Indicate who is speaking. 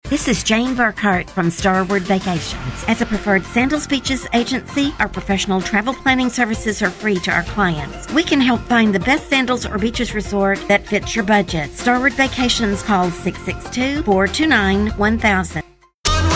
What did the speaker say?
Speaker 1: This is Jane Burkhart from Starward Vacations. As a preferred Sandals Beaches agency, our professional travel planning services are free to our clients. We can help find the best Sandals or beaches resort that fits your budget. Starward Vacations, call 662-429-1000.